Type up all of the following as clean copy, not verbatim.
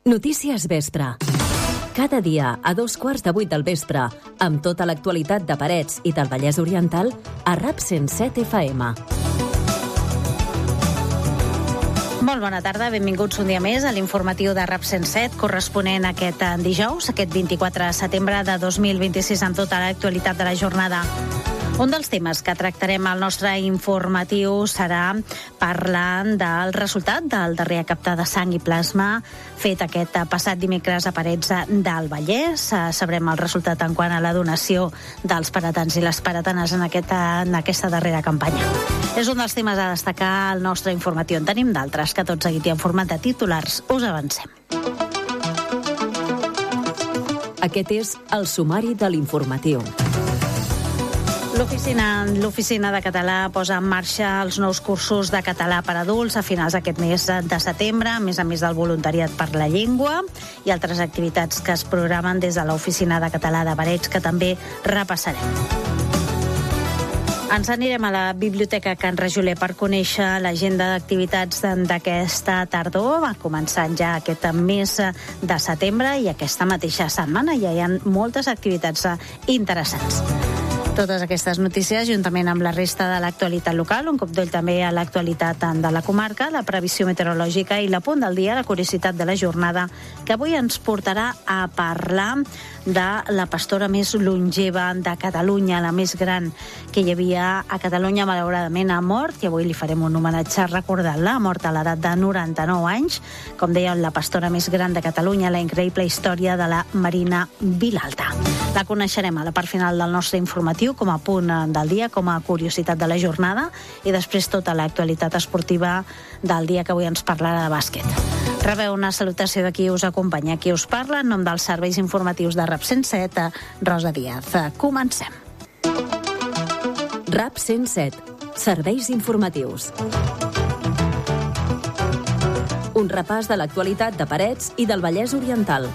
Notícies Vespre. Cada dia a 7:15 del vespre, amb tota l'actualitat de Parets i del Vallès Oriental, a RAP 107 FM. Molt bona tarda, benvinguts un dia més a l'informatiu de RAP 107, corresponent a aquest dijous, aquest 24 de setembre de 2026, amb tota l'actualitat de la jornada. Un dels temes que tractarem al nostre informatiu serà parlant del resultat del darrer acte de sang i plasma fet aquest passat dimecres a Parets del Vallès. Sabrem el resultat en quant a la donació dels paratans i les paratanes en aquesta darrera campanya. És un dels temes a destacar al nostre informatiu. En tenim d'altres que tot seguit i en format de titulars us avancem. Aquest és el sumari de l'informatiu. L'Oficina de Català posa en marxa els nous cursos de català per adults a finals d'aquest mes de setembre, a més del voluntariat per la llengua i altres activitats que es programen des de l'Oficina de Català de Parets, que també repassarem. Ens anirem a la Biblioteca Can Rajoler per conèixer l'agenda d'activitats d'aquesta tardor, començant ja aquest mes de setembre, i aquesta mateixa setmana ja hi ha moltes activitats interessants. Totes aquestes notícies, juntament amb la resta de l'actualitat local, un cop d'ull també a l'actualitat de la comarca, la previsió meteorològica i l'apunt del dia, la curiositat de la jornada, que avui ens portarà a parlar de la pastora més longeva de Catalunya, la més gran que hi havia a Catalunya. Malauradament ha mort, i avui li farem un homenatge recordant-la. Ha mort a l'edat de 99 anys. Com deia, la pastora més gran de Catalunya, la increïble història de la Marina Vilalta. La coneixerem a la part final del nostre informatiu, com a punt del dia, com a curiositat de la jornada, i després tota l'actualitat esportiva del dia, que avui ens parlarà de bàsquet. Rebeu una salutació de qui us acompanya, qui us parla, en nom dels serveis informatius de RAP 107, Rosa Díaz. Comencem. RAP 107, serveis informatius. Un repàs de l'actualitat de Parets i del Vallès Oriental.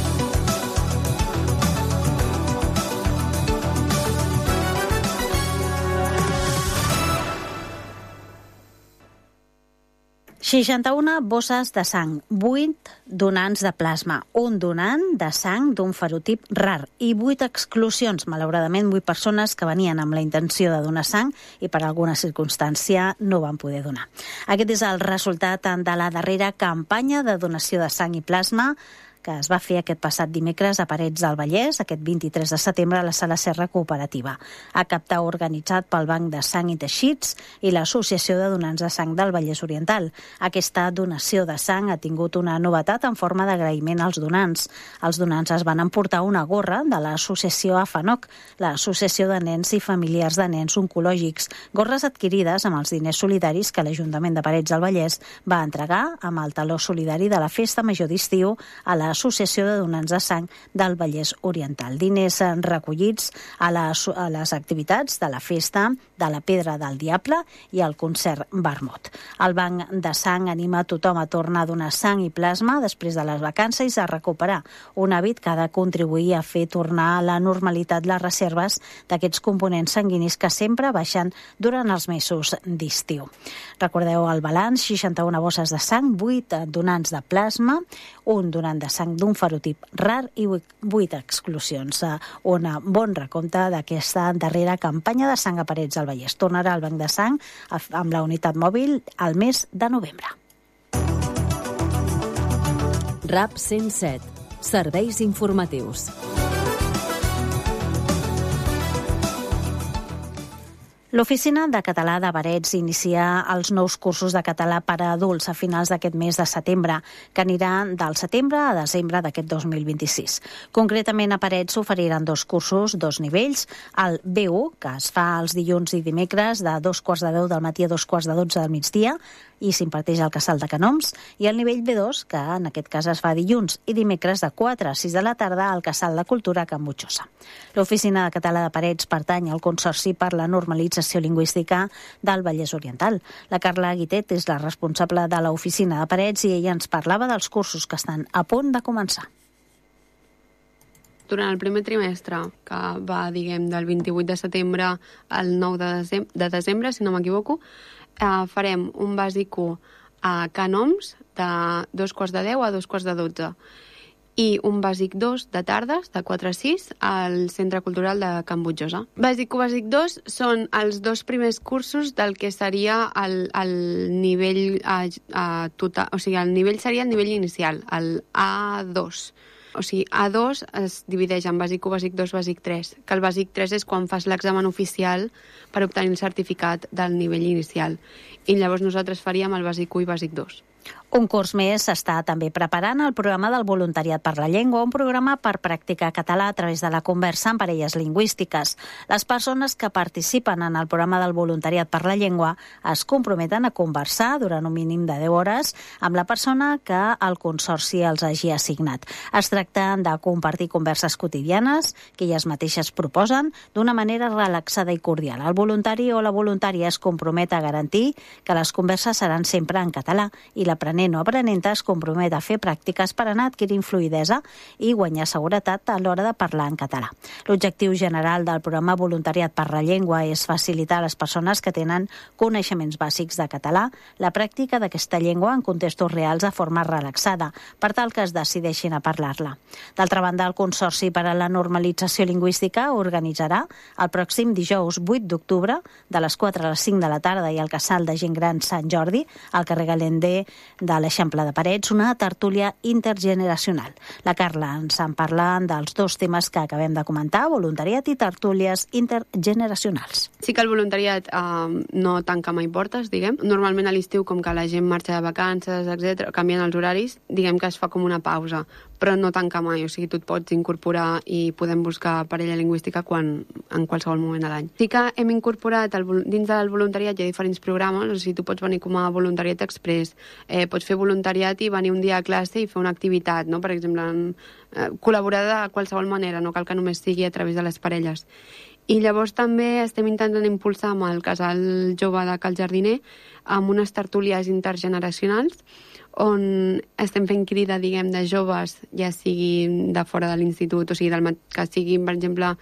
...61 bosses de sang, 8 donants de plasma, un donant de sang d'un ferotip rar i 8 exclusions, malauradament 8 persones que venien amb la intenció de donar sang i per alguna circumstància no van poder donar. Aquest és el resultat de la darrera campanya de donació de sang i plasma que es va fer aquest passat dimecres a Parets del Vallès, aquest 23 de setembre, a la Sala Serra Cooperativa. Acte organitzat pel Banc de Sang i Teixits i l'Associació de Donants de Sang del Vallès Oriental. Aquesta donació de sang ha tingut una novetat en forma d'agraïment als donants. Els donants es van emportar una gorra de l'associació AFANOC, l'Associació de Nens i Familiars de Nens Oncològics, gorres adquirides amb els diners solidaris que l'Ajuntament de Parets del Vallès va entregar amb el taló solidari de la Festa Major d'Estiu a l'Associació de Donants de Sang del Vallès Oriental. Diners recollits a les activitats de la Festa de la Pedra del Diable i al concert Vermut. El Banc de Sang anima tothom a tornar a donar sang i plasma després de les vacances i a recuperar un hàbit que ha de contribuir a fer tornar a la normalitat les reserves d'aquests components sanguinis que sempre baixen durant els mesos d'estiu. Recordeu el balanç: 61 bosses de sang, 8 donants de plasma, un donant de sang d'un ferotip rar i 8 exclusions. Un bon recompte d'aquesta darrera campanya de sang a Parets del Vallès. Tornarà al Banc de Sang amb la unitat mòbil al mes de novembre. RAP 107, serveis informatius. L'Oficina de Català de Parets inicia els nous cursos de català per a adults a finals d'aquest mes de setembre, que aniran del setembre a desembre d'aquest 2026. Concretament, a Parets s'oferiran 2 cursos, 2 nivells. El B1, que es fa els dilluns i dimecres de 2:15 del matí a 2:12 del migdia, i s'imparteix al Casal de Canoms, i el nivell B2, que en aquest cas es fa dilluns i dimecres de 4 a 6 de la tarda al Casal de Cultura Can Butxosa. L'Oficina de Català de Parets pertany al Consorci per la Normalització Lingüística del Vallès Oriental. La Carla Guitet és la responsable de l'Oficina de Parets i ella ens parlava dels cursos que estan a punt de començar. Durant el primer trimestre, que va, del 28 de setembre al 9 de desembre, si no m'equivoco, farem un bàsic 1 a Can Oms de 2:45 a 2:45 i un bàsic 2 de tardes, de 4 a 6, al Centre Cultural de Can Butjosa. Bàsic 1 i bàsic 2 són els dos primers cursos del que seria el nivell total, o sigui, el nivell seria el nivell inicial, el A2. O sigui, A2 es divideix en bàsic 1, bàsic 2, bàsic 3, que el bàsic 3 és quan fas l'examen oficial per obtenir el certificat del nivell inicial. I llavors nosaltres faríem el bàsic 1 i bàsic 2. Un curs més s'està també preparant el programa del Voluntariat per la Llengua, un programa per practicar català a través de la conversa en parelles lingüístiques. Les persones que participen en el programa del Voluntariat per la Llengua es comprometen a conversar durant un mínim de 10 hores amb la persona que el Consorci els hagi assignat. Es tracta de compartir converses quotidianes que elles mateixes proposen d'una manera relaxada i cordial. El voluntari o la voluntària es compromet a garantir que les converses seran sempre en català i l'aprenent o aprenenta es compromet a fer pràctiques per anar adquirint fluïdesa i guanyar seguretat a l'hora de parlar en català. L'objectiu general del programa Voluntariat per la Llengua és facilitar a les persones que tenen coneixements bàsics de català la pràctica d'aquesta llengua en contextos reals de forma relaxada, per tal que es decideixin a parlar-la. D'altra banda, el Consorci per a la Normalització Lingüística organitzarà el pròxim dijous 8 d'octubre de les 4 a les 5 de la tarda i al Casal de Gent Gran Sant Jordi, al carrer Galender de l'Eixample de Parets, una tertúlia intergeneracional. La Carla ens en parla dels dos temes que acabem de comentar, voluntariat i tertúlies intergeneracionals. Sí que el voluntariat no tanca mai portes, diguem. Normalment a l'estiu, com que la gent marxa de vacances, etc., canvien els horaris, diguem que es fa com una pausa, però no tanca mai, o sigui, tu et pots incorporar i podem buscar parella lingüística en qualsevol moment de l'any. Sí que hem incorporat, dins del voluntariat hi ha diferents programes, o sigui, tu pots venir com a voluntariat express, pots fer voluntariat i venir un dia a classe i fer una activitat, no? Per exemple, col·laborar de qualsevol manera, no cal que només sigui a través de les parelles. I llavors també estem intentant impulsar amb el casal jove de Cal Jardiner amb unes tertúlies intergeneracionals on estem fent crida, diguem, de joves, ja sigui de fora de l'institut, o sigui, que siguin, per exemple,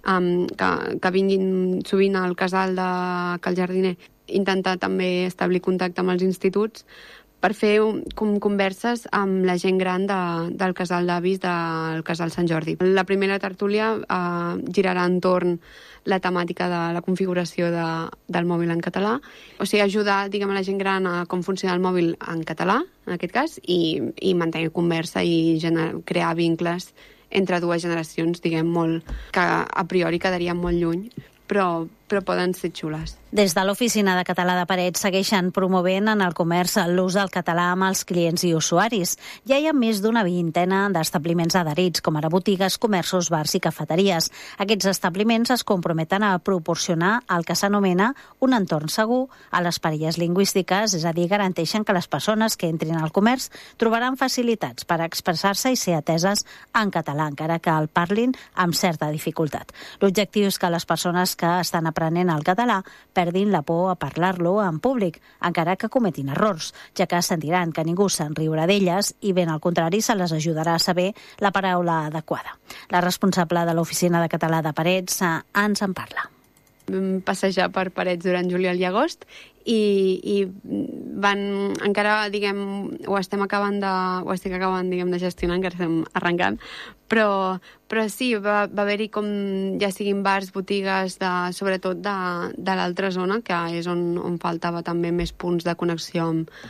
que vinguin sovint al casal de Cal Jardiner, intentar també establir contacte amb els instituts per fer converses amb la gent gran del casal d'avis del casal Sant Jordi. La primera tertúlia girarà entorn la temàtica de la configuració del mòbil en català, o sigui, ajudar, diguem, a la gent gran a com funciona el mòbil en català, en aquest cas, i mantenir conversa i crear vincles entre dues generacions, diguem, que a priori quedarien molt lluny, però poden ser xules. Des de l'Oficina de Català de Parets segueixen promovent en el comerç l'ús del català amb els clients i usuaris. Ja hi ha més d'una vintena d'establiments adherits, com ara botigues, comerços, bars i cafeteries. Aquests establiments es comprometen a proporcionar el que s'anomena un entorn segur a les parelles lingüístiques, és a dir, garanteixen que les persones que entrin al comerç trobaran facilitats per expressar-se i ser ateses en català, encara que el parlin amb certa dificultat. L'objectiu és que les persones que estan aprenent el català perdin la por a parlar-lo en públic, encara que cometin errors, ja que sentiran que ningú se'n riurà d'elles i, ben al contrari, se les ajudarà a saber la paraula adequada. La responsable de l'Oficina de Català de Parets ens en parla. Vam passejar per Parets durant juliol i agost i van encara, diguem, ho estic acabant, diguem, de gestionar, encara estem arrencant, però sí, va haver-hi com, ja siguin bars, botigues, sobretot de l'altra zona, que és on faltava també més punts de connexió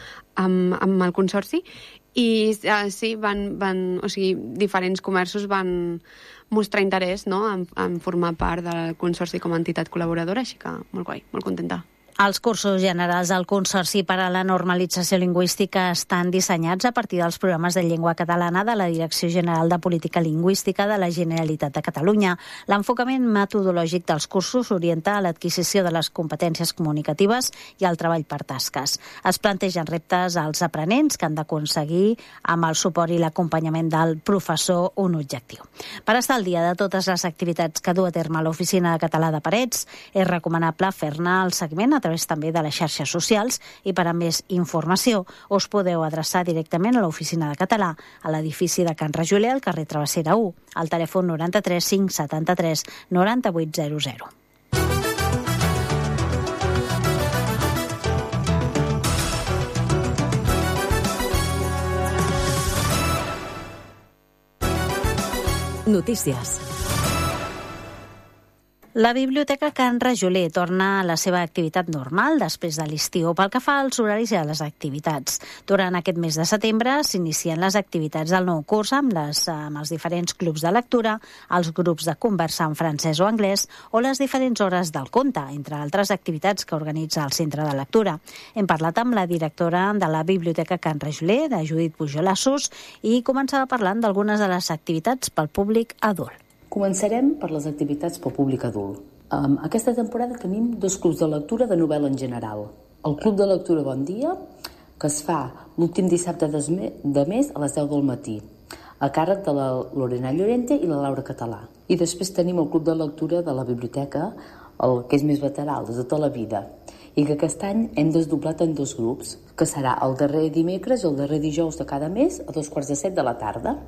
amb el Consorci, i sí, o sigui, diferents comerços van mostrar interès, no?, en formar part del Consorci com a entitat col·laboradora, així que molt guai, molt contenta. Els cursos generals del Consorci per a la Normalització Lingüística estan dissenyats a partir dels programes de llengua catalana de la Direcció General de Política Lingüística de la Generalitat de Catalunya. L'enfocament metodològic dels cursos orienta a l'adquisició de les competències comunicatives i al treball per tasques. Es plantegen reptes als aprenents que han d'aconseguir, amb el suport i l'acompanyament del professor, un objectiu. Per estar al dia de totes les activitats que du a terme l'Oficina de Català de Parets, és recomanable fer-ne el seguiment a través també de les xarxes socials, i per a més informació us podeu adreçar directament a l'Oficina de Català a l'edifici de Can Rajoler, al carrer Travessera 1, al telèfon 93 573 9800. Notícies. La Biblioteca Can Rajoler torna a la seva activitat normal després de l'estiu pel que fa als horaris i a les activitats. Durant aquest mes de setembre s'inicien les activitats del nou curs amb els diferents clubs de lectura, els grups de conversa en francès o anglès o les diferents hores del conte, entre altres activitats que organitza el Centre de Lectura. Hem parlat amb la directora de la Biblioteca Can Rajoler, de Judit Pujolassos, i començava parlant d'algunes de les activitats pel públic adult. Començarem per les activitats pel públic adult. Aquesta temporada tenim 2 clubs de lectura de novel·la en general. El Club de Lectura Bon Dia, que es fa l'últim dissabte de mes a les 10 del matí, a càrrec de la Lorena Llorente i la Laura Català. I després tenim el Club de Lectura de la Biblioteca, el que és més veterà, des de tota la vida, i que aquest any hem desdoblat en 2 grups, que serà el darrer dimecres i el darrer dijous de cada mes a 7:15 de la tarda.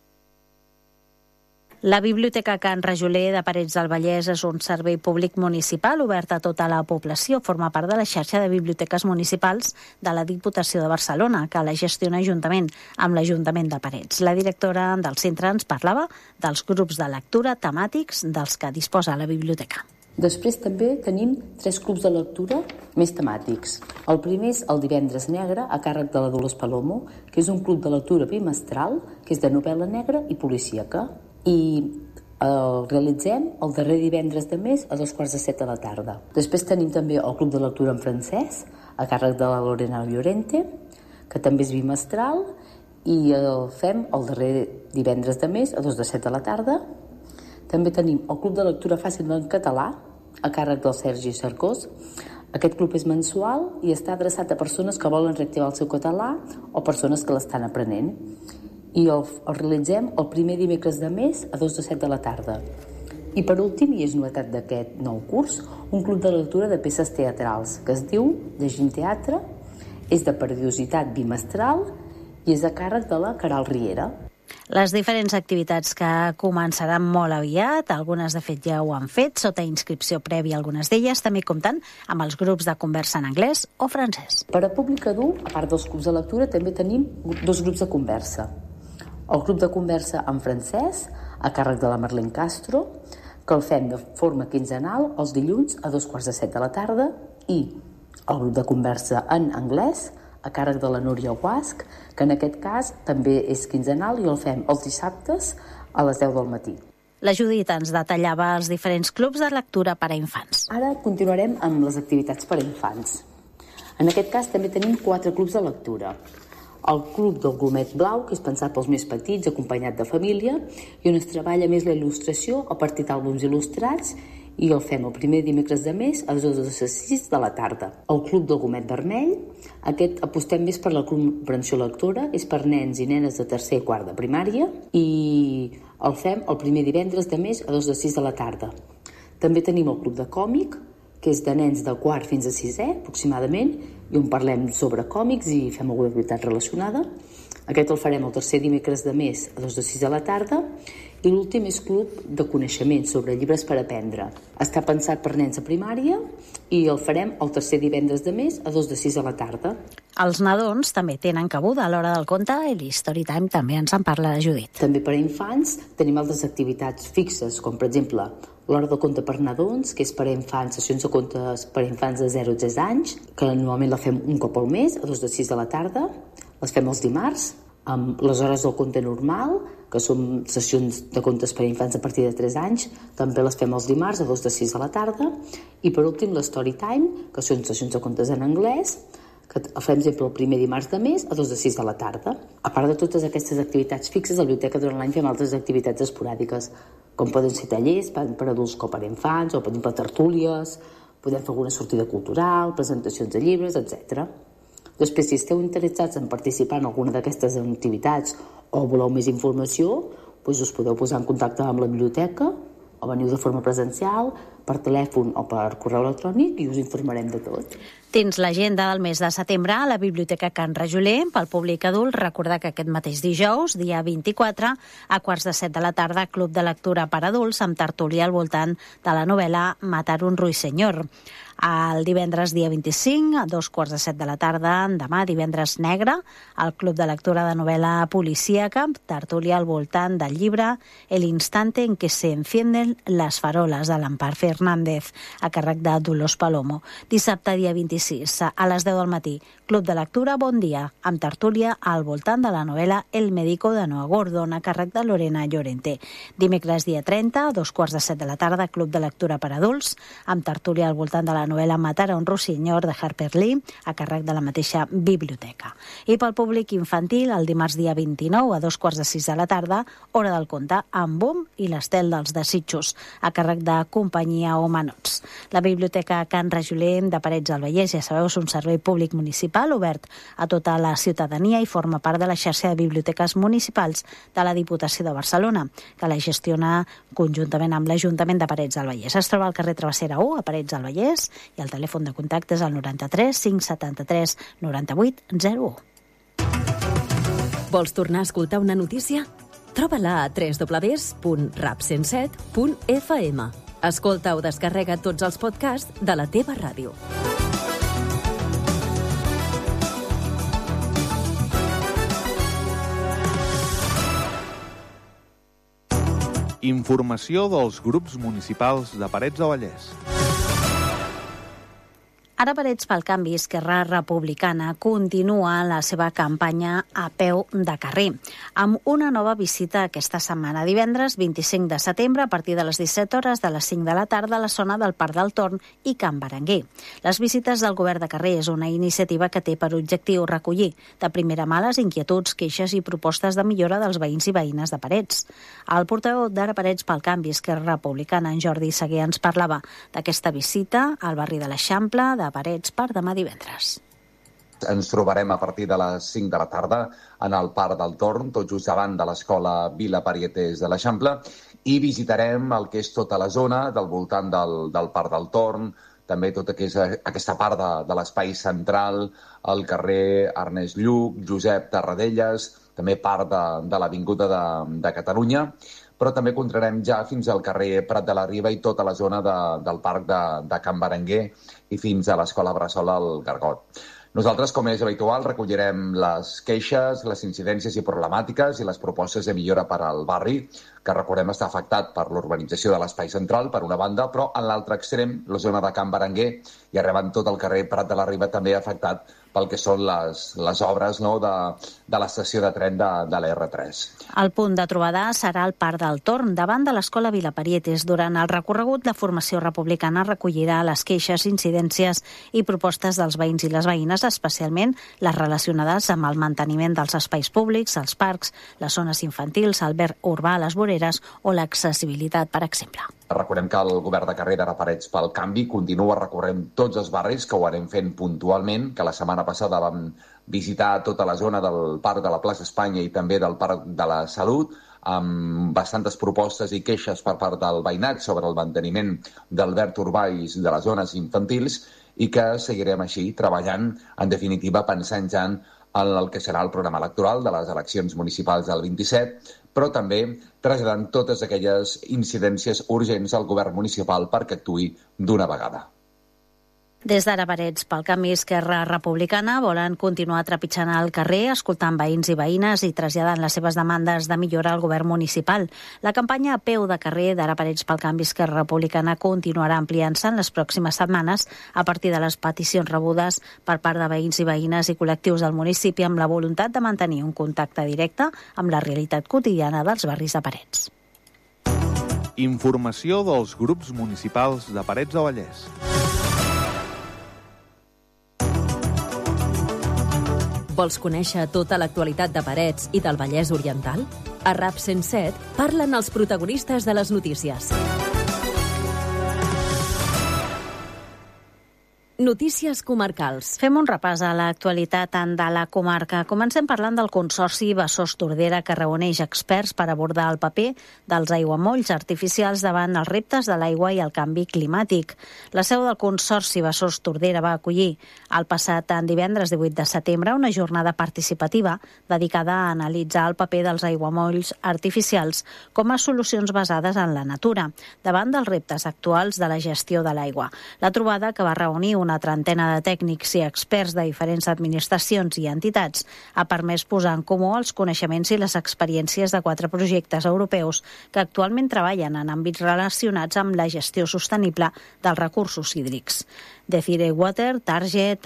La Biblioteca Can Rajoler de Parets del Vallès és un servei públic municipal obert a tota la població. Forma part de la xarxa de biblioteques municipals de la Diputació de Barcelona, que la gestiona juntament amb l'Ajuntament de Parets. La directora del centre ens parlava dels grups de lectura temàtics dels que disposa la biblioteca. Després també tenim 3 clubs de lectura més temàtics. El primer és el Divendres Negre, a càrrec de la Dolors Palomo, que és un club de lectura bimestral, que és de novel·la negra i policíaca. I el realitzem el darrer divendres de mes a 7:15 de la tarda. Després tenim també el Club de Lectura en francès, a càrrec de la Lorena Llorente, que també és bimestral, i el fem el darrer divendres de mes a 2:07 de la tarda. També tenim el Club de Lectura Fàcil en català, a càrrec del Sergi Cercós. Aquest club és mensual i està adreçat a persones que volen reactivar el seu català o persones que l'estan aprenent. I el realitzem el primer dimecres de mes a 2:07 de la tarda. I per últim, i és novetat d'aquest nou curs, un club de lectura de peces teatrals que es diu Llegim Teatre, és de periodicitat bimestral i és a càrrec de la Caral Riera. Les diferents activitats que començaran molt aviat, algunes de fet ja ho han fet, sota inscripció prèvia algunes d'elles, també compten amb els grups de conversa en anglès o francès. Per a públic adult, a part dels clubs de lectura, també tenim 2 grups de conversa. El grup de conversa en francès, a càrrec de la Marlene Castro, que el fem de forma quinzenal els dilluns a 7:15 de la tarda, i el grup de conversa en anglès, a càrec de la Núria Guasc, que en aquest cas també és quinzenal i el fem els dissabtes a les 10 del matí. La Judit ens detallava els diferents clubs de lectura per a infants. Ara continuarem amb les activitats per a infants. En aquest cas també tenim 4 clubs de lectura. El Club del Gomet Blau, que és pensat pels més petits, acompanyat de família, i on es treballa més la il·lustració a partir d'àlbums il·lustrats, i el fem el primer dimecres de mes a 2:06 de la tarda. El Club del Gomet Vermell, aquest apostem més per la comprensió lectora, és per nens i nenes de tercer i quart de primària, i el fem el primer divendres de mes a 2:06 de la tarda. També tenim el Club de Còmic, que és de nens de quart fins a sisè, aproximadament, i on parlem sobre còmics i fem alguna activitat relacionada. Aquest el farem el tercer dimecres de mes a 2:06 de la tarda. I l'últim és Club de Coneixement sobre llibres per aprendre. Està pensat per nens a primària i el farem el tercer divendres de mes a 2:06 de la tarda. Els nadons també tenen cabuda a l'hora del conte i l'Storytime també ens en parla la Judit. També per a infants tenim altres activitats fixes, com per exemple l'hora del conte per nadons, que és per a infants, sessions de contes per a infants de 0 a 3 anys, que normalment la fem un cop al mes, a 2:06 de la tarda. Les fem els dimarts, amb les hores del conte normal, que són sessions de contes per a infants a partir de 3 anys, també les fem els dimarts a 2:06 de la tarda. I per últim l'Storytime, que són sessions de contes en anglès, que fem sempre el primer dimarts de mes a 2:06 de la tarda. A part de totes aquestes activitats fixes, a la biblioteca durant l'any fem altres activitats esporàdiques, com poden ser tallers per adults com per infants, o per exemple tertúlies, podem fer alguna sortida cultural, presentacions de llibres, etc. Després, si esteu interessats en participar en alguna d'aquestes activitats o voleu més informació, doncs us podeu posar en contacte amb la biblioteca o veniu de forma presencial per telèfon o per correu electrònic i us informarem de tot. Dins l'agenda del mes de setembre, a la Biblioteca Can Rajoler, pel públic adult, recordar que aquest mateix dijous, dia 24, a 6:45 de la tarda, Club de Lectura per Adults, amb tertúlia al voltant de la novel·la Matar un ruiseñor. El divendres, dia 25, a 6:45 de la tarda, demà, divendres negre, al Club de Lectura de novel·la policíaca, tertúlia al voltant del llibre El instante en que se encienden las faroles, de l'Empar Fernández, a càrrec de Dolors Palomo. Dissabte, dia 26, a les 10 del matí, Club de Lectura Bon Dia, amb tertúlia al voltant de la novel·la El médico de Noah Gordon, a càrrec de Lorena Llorente. Dimecres, dia 30, a 6:45 de la tarda, Club de Lectura per Adults, amb tertúlia al voltant de la novel·la Matar a un ruiseñor, de Harper Lee, a càrrec de la mateixa biblioteca. I pel públic infantil, el dimarts dia 29, a 5:45 de la tarda, Hora del conte, amb Boom i l'Estel dels Desitjos, a càrrec de Companyia Homanots. La Biblioteca Can Rajoler de Parets del Vallès, ja sabeu, és un servei públic municipal obert a tota la ciutadania i forma part de la xarxa de biblioteques municipals de la Diputació de Barcelona, que la gestiona conjuntament amb l'Ajuntament de Parets del Vallès. Es troba al carrer Travessera 1, a Parets del Vallès, i el telèfon de contacte és el 93 573 98 01. Vols tornar a escoltar una notícia? Troba-la a www.rap107.fm. Escolta o descarrega tots els podcasts de la teva ràdio. Informació dels grups municipals de Parets del Vallès. Ara Parets pel Canvi, Esquerra Republicana, continua la seva campanya a peu de carrer, amb una nova visita aquesta setmana. Divendres 25 de setembre, a partir de les 17 hores, de les 5 de la tarda, a la zona del Parc del Torn i Can Berenguer. Les visites del govern de carrer és una iniciativa que té per objectiu recollir de primera mà les inquietuds, queixes i propostes de millora dels veïns i veïnes de Parets. El portaveu d'Ara Parets pel Canvi, Esquerra Republicana, en Jordi Seguer, ens parlava d'aquesta visita al barri de l'Eixample, de Parets, per demà divendres. Ens trobarem a partir de les 5 de la tarda en el Parc del Torn, tot just davant de l'escola Vila Parietés de l'Eixample, i visitarem el que és tota la zona del voltant del Parc del Torn, també tota aquesta part de l'espai central, el carrer Ernest Lluch, Josep Tarradellas, també part de l'Avinguda de Catalunya, però també continuarem ja fins al carrer Prat de la Riba i tota la zona del Parc de Can Berenguer i fins a l'Escola Bressol al Gargot. Nosaltres, com és habitual, recollirem les queixes, les incidències i problemàtiques i les propostes de millora per al barri, que recordem està afectat per l'urbanització de l'espai central, per una banda, però en l'altre extrem, la zona de Can Berenguer, i arribant tot el carrer Prat de la Riba, també afectat pel que són les obres de l'estació de tren de l'R3. El punt de trobada serà el Parc del Torn, davant de l'Escola Vila Parietés. Durant el recorregut, la formació republicana recollirà les queixes, incidències i propostes dels veïns i les veïnes, especialment les relacionades amb el manteniment dels espais públics, els parcs, les zones infantils, el verd urbà, les voreres o l'accessibilitat, per exemple. Recordem que el govern de carrer d'Ara Parets pel Canvi continua recorrent tots els barris, que ho anem fent puntualment, que la setmana passada vam visitar tota la zona del Parc de la Plaça Espanya i també del Parc de la Salut, amb bastantes propostes i queixes per part del veïnat sobre el manteniment del verd urbà i de les zones infantils, i que seguirem així treballant, en definitiva pensant ja en el que serà el programa electoral de les eleccions municipals del 27, però també traslladant totes aquelles incidències urgents al govern municipal perquè actuï d'una vegada. Des d'Ara Parets pel Canvi, Esquerra Republicana volen continuar trepitjant al carrer, escoltant veïns i veïnes i traslladant les seves demandes de millora al govern municipal. La campanya a peu de carrer d'Ara Parets pel Canvi, Esquerra Republicana continuarà ampliant-se en les pròximes setmanes a partir de les peticions rebudes per part de veïns i veïnes i col·lectius del municipi, amb la voluntat de mantenir un contacte directe amb la realitat quotidiana dels barris de Parets. Informació dels grups municipals de Parets del Vallès. Vols conèixer tota l'actualitat de Parets i del Vallès Oriental? A RAP 107 parlen els protagonistes de les notícies. Notícies comarcals. Fem un repàs a l'actualitat de la comarca. Comencem parlant del Consorci Besòs-Tordera, que reuneix experts per abordar el paper dels aiguamolls artificials davant els reptes de l'aigua i el canvi climàtic. La seu del Consorci Besòs-Tordera va acollir el passat divendres 18 de setembre una jornada participativa dedicada a analitzar el paper dels aiguamolls artificials com a solucions basades en la natura davant dels reptes actuals de la gestió de l'aigua. La trobada, que va reunir una trentena de tècnics i experts de diferents administracions i entitats, ha permès posar en comú els coneixements i les experiències de 4 projectes europeus que actualment treballen en àmbits relacionats amb la gestió sostenible dels recursos hídrics. Desiree Water, Target,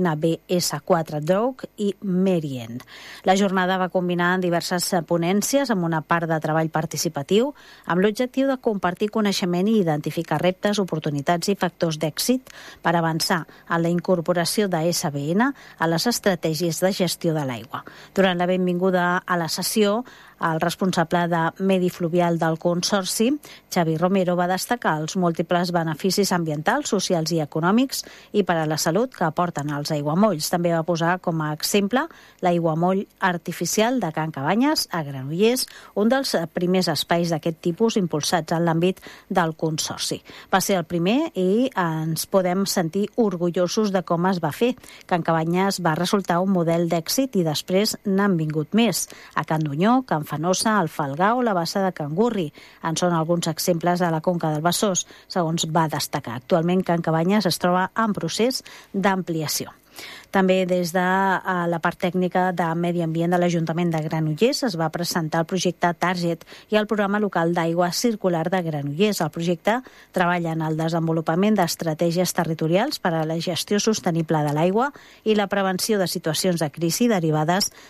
NBS4 Dog i Merient. La jornada va combinar diverses ponències amb una part de treball participatiu amb l'objectiu de compartir coneixement i identificar reptes, oportunitats i factors d'èxit per avançar en la incorporació de SBN a les estratègies de gestió de l'aigua. Durant la benvinguda a la sessió, el responsable de Medi Fluvial del Consorci, Xavi Romero, va destacar els múltiples beneficis ambientals, socials i econòmics i per a la salut que aporten els aiguamolls. També va posar com a exemple l'aiguamoll artificial de Can Cabanyes, a Granollers, un dels primers espais d'aquest tipus impulsats en l'àmbit del Consorci. Va ser el primer i ens podem sentir orgullosos de com es va fer. Can Cabanyes va resultar un model d'èxit i després n'han vingut més. A Can Dunyó, Can Fanosa, el Falgà o la Bassa de Can Gurri. En són alguns exemples de la conca del Besòs, segons va destacar. Actualment, Can Cabanyes es troba en procés d'ampliació. També des de la part tècnica de Medi Ambient de l'Ajuntament de Granollers es va presentar el projecte Target i el programa local d'aigua circular de Granollers. El projecte treballa en el desenvolupament d'estratègies territorials per a la gestió sostenible de l'aigua i la prevenció de situacions de crisi derivades